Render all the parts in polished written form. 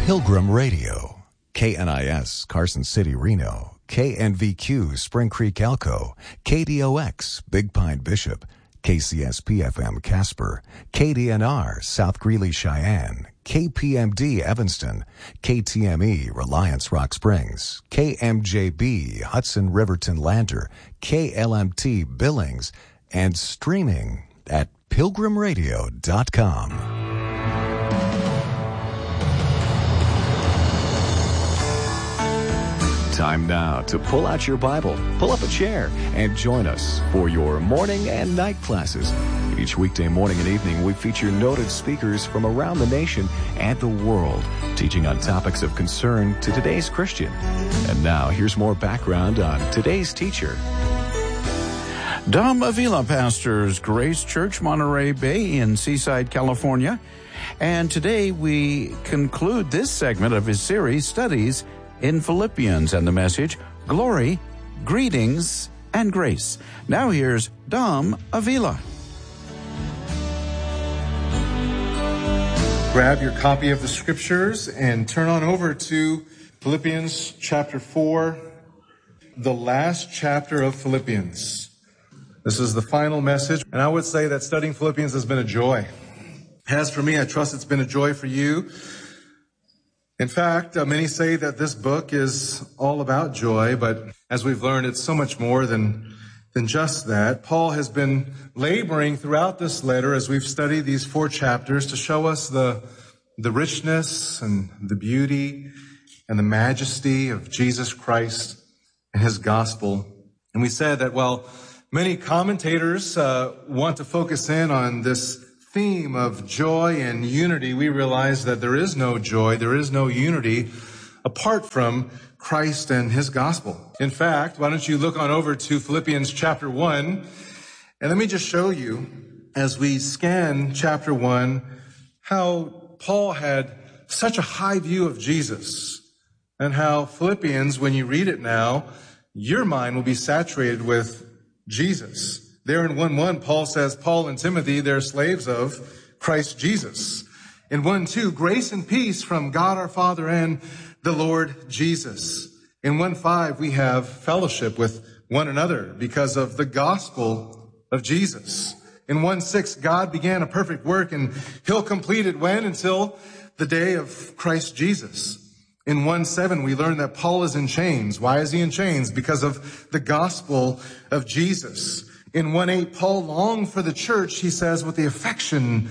Pilgrim Radio, KNIS, Carson City, Reno, KNVQ, Spring Creek, Elko, KDOX, Big Pine, Bishop, KCSP-FM, Casper, KDNR, South Greeley, Cheyenne, KPMD, Evanston, KTME, Reliance, Rock Springs, KMJB, Hudson, Riverton, Lander, KLMT, Billings, and streaming at pilgrimradio.com. Time now to pull out your Bible, pull up a chair, and join us for your morning and night classes. Each weekday morning and evening, we feature noted speakers from around the nation and the world, teaching on topics of concern to today's Christian. And now, here's more background on today's teacher. Dom Avila pastors Grace Church, Monterey Bay in Seaside, California. And today we conclude this segment of his series, Studies in Philippians, and the message, Glory, Greetings, and Grace. Now here's Dom Avila. Grab your copy of the scriptures and turn on over to Philippians chapter 4, the last chapter of Philippians. This is the final message, and I would say that studying Philippians has been a joy. As for me, I trust it's been a joy for you. In fact, many say that this book is all about joy, but as we've learned, it's so much more than just that. Paul has been laboring throughout this letter as we've studied these 4 chapters to show us the richness and the beauty and the majesty of Jesus Christ and his gospel. And we said that while many commentators want to focus in on this theme of joy and unity, we realize that there is no joy, there is no unity apart from Christ and his gospel. In fact, why don't you look on over to Philippians chapter 1, and let me just show you, as we scan chapter 1, how Paul had such a high view of Jesus, and how Philippians, when you read it now, your mind will be saturated with Jesus. There in 1:1, Paul says, Paul and Timothy, they're slaves of Christ Jesus. In 1:2, grace and peace from God our Father and the Lord Jesus. In 1:5, we have fellowship with one another because of the gospel of Jesus. In 1:6, God began a perfect work, and he'll complete it when? Until the day of Christ Jesus. In 1:7, we learn that Paul is in chains. Why is he in chains? Because of the gospel of Jesus. In 1:8, Paul longed for the church, he says, with the affection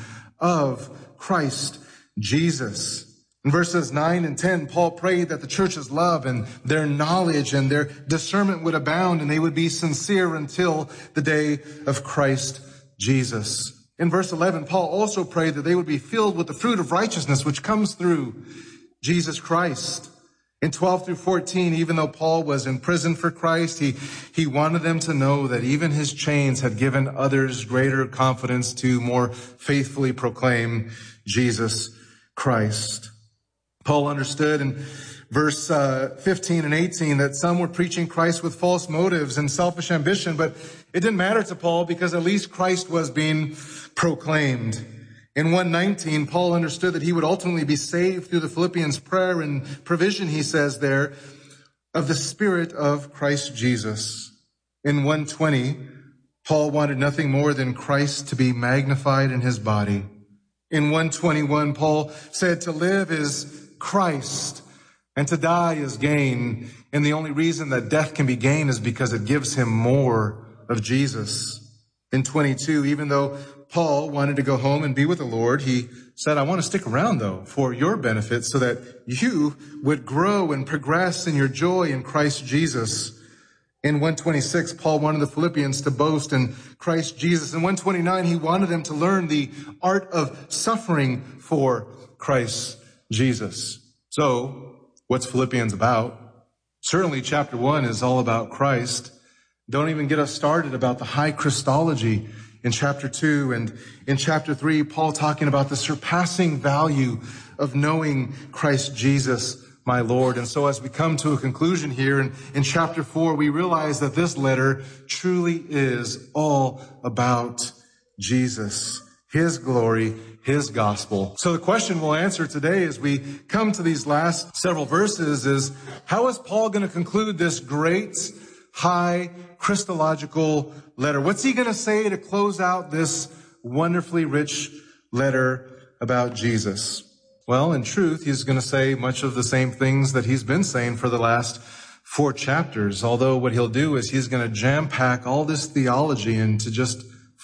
of Christ Jesus. In verses 9 and 10, Paul prayed that the church's love and their knowledge and their discernment would abound, and they would be sincere until the day of Christ Jesus. In verse 11, Paul also prayed that they would be filled with the fruit of righteousness, which comes through Jesus Christ. In 12 through 14, even though Paul was in prison for Christ, he wanted them to know that even his chains had given others greater confidence to more faithfully proclaim Jesus Christ. Paul understood in verse 15 and 18 that some were preaching Christ with false motives and selfish ambition, but it didn't matter to Paul because at least Christ was being proclaimed. In 1:19, Paul understood that he would ultimately be saved through the Philippians' prayer and provision, he says there, of the Spirit of Christ Jesus. In 1:20, Paul wanted nothing more than Christ to be magnified in his body. In 1:21, Paul said to live is Christ and to die is gain. And the only reason that death can be gain is because it gives him more of Jesus. In 22, even though Paul wanted to go home and be with the Lord, he said, I want to stick around, though, for your benefit so that you would grow and progress in your joy in Christ Jesus. In 1:26, Paul wanted the Philippians to boast in Christ Jesus. In 1:29, he wanted them to learn the art of suffering for Christ Jesus. So, what's Philippians about? Certainly, chapter 1 is all about Christ. Don't even get us started about the high Christology in chapter 2, and in chapter 3, Paul talking about the surpassing value of knowing Christ Jesus, my Lord. And so as we come to a conclusion here in chapter 4, we realize that this letter truly is all about Jesus, his glory, his gospel. So the question we'll answer today as we come to these last several verses is, how is Paul going to conclude this great, high, Christological letter? What's he going to say to close out this wonderfully rich letter about Jesus? Well, in truth, he's going to say much of the same things that he's been saying for the last 4 chapters, although what he'll do is he's going to jam-pack all this theology into just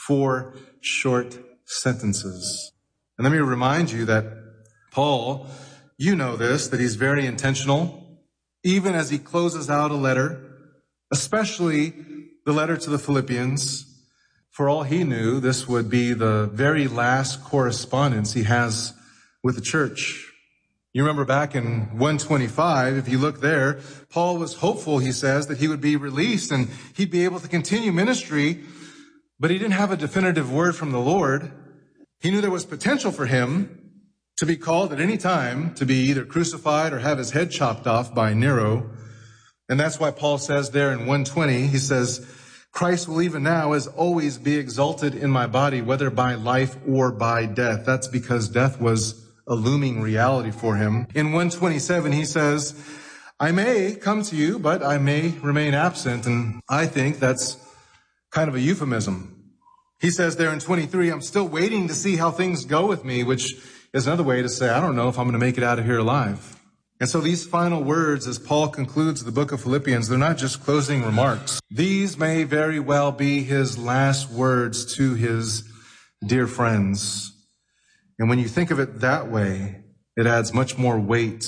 4 short sentences. And let me remind you that Paul, you know this, that he's very intentional, even as he closes out a letter, especially the letter to the Philippians. For all he knew, this would be the very last correspondence he has with the church. You remember back in 125, if you look there, Paul was hopeful, he says, that he would be released and he'd be able to continue ministry, but he didn't have a definitive word from the Lord. He knew there was potential for him to be called at any time to be either crucified or have his head chopped off by Nero. And that's why Paul says there in 120, he says, Christ will even now as always be exalted in my body, whether by life or by death. That's because death was a looming reality for him. In 127, he says, I may come to you, but I may remain absent. And I think that's kind of a euphemism. He says there in 23, I'm still waiting to see how things go with me, which is another way to say, I don't know if I'm going to make it out of here alive. And so these final words, as Paul concludes the book of Philippians, they're not just closing remarks. These may very well be his last words to his dear friends. And when you think of it that way, it adds much more weight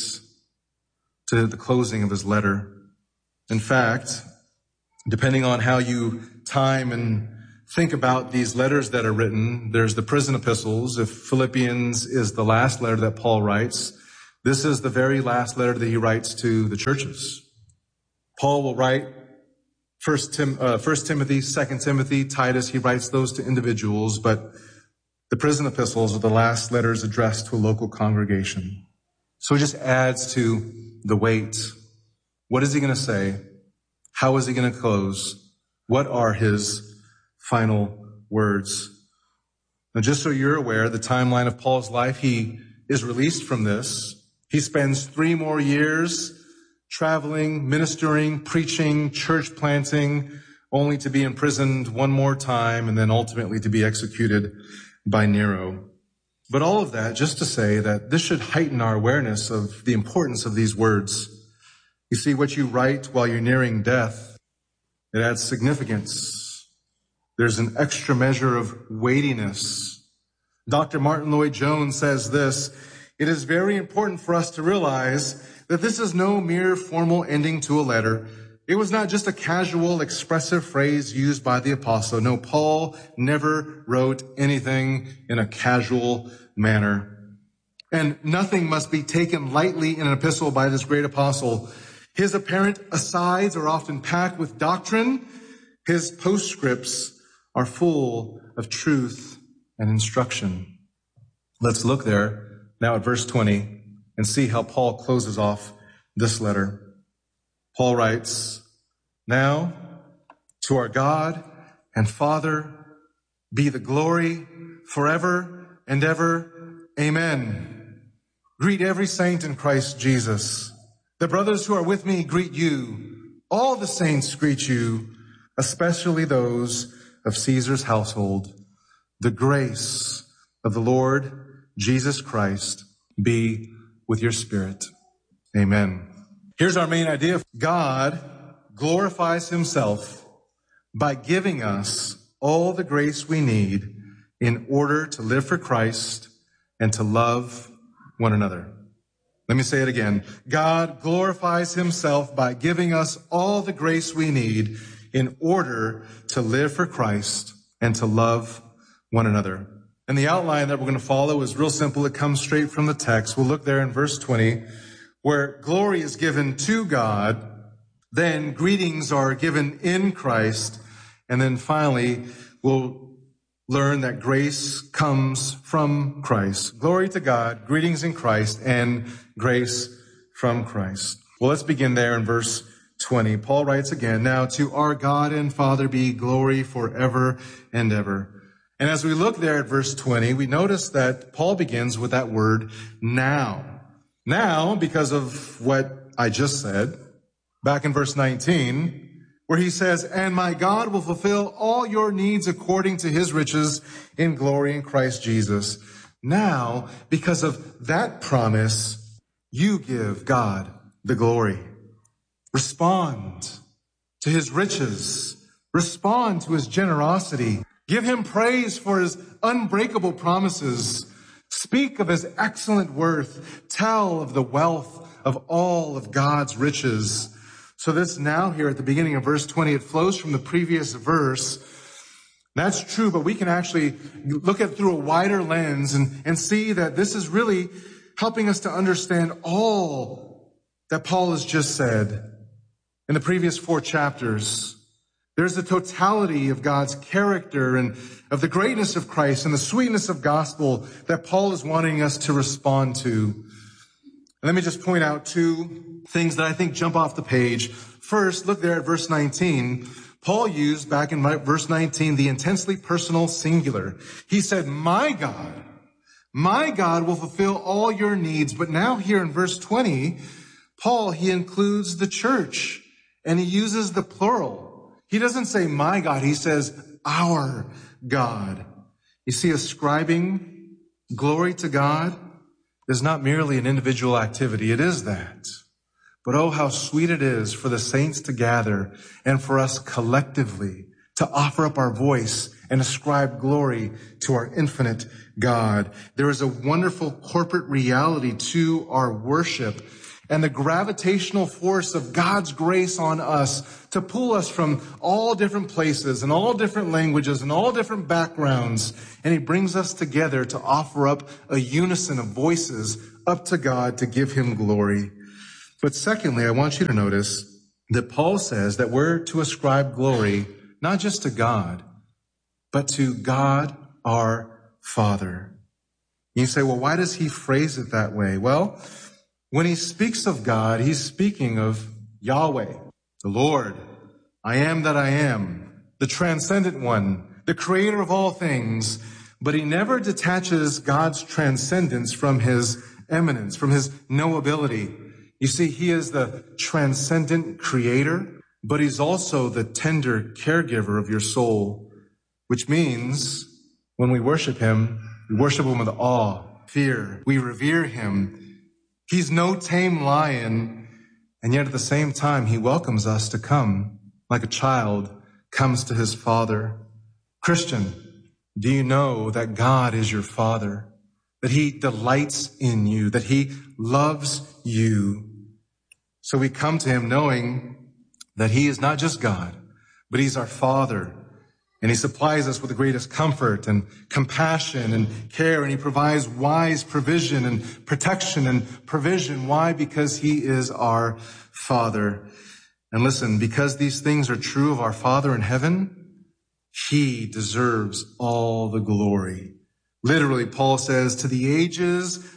to the closing of his letter. In fact, depending on how you time and think about these letters that are written, there's the prison epistles. If Philippians is the last letter that Paul writes, this is the very last letter that he writes to the churches. Paul will write 1 Timothy, 2 Timothy, Titus. He writes those to individuals, but the prison epistles are the last letters addressed to a local congregation. So it just adds to the weight. What is he going to say? How is he going to close? What are his final words? Now, just so you're aware, the timeline of Paul's life, he is released from this. He spends 3 more years traveling, ministering, preaching, church planting, only to be imprisoned 1 more time and then ultimately to be executed by Nero. But all of that just to say that this should heighten our awareness of the importance of these words. You see, what you write while you're nearing death, it adds significance. There's an extra measure of weightiness. Dr. Martin Lloyd-Jones says this, it is very important for us to realize that this is no mere formal ending to a letter. It was not just a casual, expressive phrase used by the apostle. No, Paul never wrote anything in a casual manner. And nothing must be taken lightly in an epistle by this great apostle. His apparent asides are often packed with doctrine. His postscripts are full of truth and instruction. Let's look there now at verse 20 and see how Paul closes off this letter. Paul writes, now to our God and Father be the glory forever and ever. Amen. Greet every saint in Christ Jesus. The brothers who are with me greet you. All the saints greet you, especially those of Caesar's household. The grace of the Lord Jesus Christ be with your spirit. Amen. Here's our main idea. God glorifies himself by giving us all the grace we need in order to live for Christ and to love one another. Let me say it again. God glorifies himself by giving us all the grace we need in order to live for Christ and to love one another. And the outline that we're going to follow is real simple. It comes straight from the text. We'll look there in verse 20. Where glory is given to God, then greetings are given in Christ, and then finally we'll learn that grace comes from Christ. Glory to God, greetings in Christ, and grace from Christ. Well, let's begin there in verse 20. Paul writes again, now to our God and Father be glory forever and ever. And as we look there at verse 20, we notice that Paul begins with that word now. Now, because of what I just said, back in verse 19, where he says, and my God will fulfill all your needs according to his riches in glory in Christ Jesus. Now, because of that promise, you give God the glory. Respond to his riches. Respond to his generosity. Give him praise for his unbreakable promises. Speak of his excellent worth. Tell of the wealth of all of God's riches. So this now here at the beginning of verse 20, it flows from the previous verse. That's true, but we can actually look at it through a wider lens and see that this is really helping us to understand all that Paul has just said in the previous 4 chapters. There's the totality of God's character and of the greatness of Christ and the sweetness of gospel that Paul is wanting us to respond to. Let me just point out 2 things that I think jump off the page. First, look there at verse 19. Paul used back in verse 19 the intensely personal singular. He said, my God will fulfill all your needs. But now here in verse 20, Paul, he includes the church and he uses the plural. He doesn't say my God, he says our God. You see, ascribing glory to God is not merely an individual activity. It is that. But oh, how sweet it is for the saints to gather and for us collectively to offer up our voice and ascribe glory to our infinite God. There is a wonderful corporate reality to our worship and the gravitational force of God's grace on us to pull us from all different places and all different languages and all different backgrounds. And he brings us together to offer up a unison of voices up to God to give him glory. But secondly, I want you to notice that Paul says that we're to ascribe glory not just to God, but to God our Father. You say, well, why does he phrase it that way? Well, when he speaks of God, he's speaking of Yahweh, the Lord. I am that I am, the transcendent one, the creator of all things. But he never detaches God's transcendence from his eminence, from his knowability. You see, he is the transcendent creator, but he's also the tender caregiver of your soul, which means when we worship him with awe, fear. We revere him. He's no tame lion, and yet at the same time, he welcomes us to come like a child comes to his father. Christian, do you know that God is your Father, that he delights in you, that he loves you? So we come to him knowing that he is not just God, but he's our Father. And he supplies us with the greatest comfort and compassion and care. And he provides wise provision and protection and provision. Why? Because he is our Father. And listen, because these things are true of our Father in heaven, he deserves all the glory. Literally, Paul says, to the ages